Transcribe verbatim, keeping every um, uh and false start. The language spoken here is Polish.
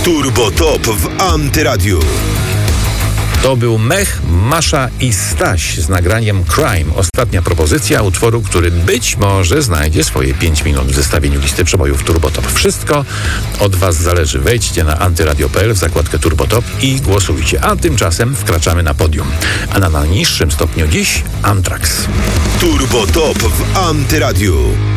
Turbo Top w Antyradiu. To był Mech, Masza i Staś z nagraniem Crime. Ostatnia propozycja utworu, który być może znajdzie swoje pięć minut w zestawieniu listy przebojów Turbo Top. Wszystko od Was zależy. Wejdźcie na antyradio kropka p l w zakładkę Turbo Top i głosujcie. A tymczasem wkraczamy na podium. A na najniższym stopniu dziś Anthrax. Turbo Top w Antyradiu.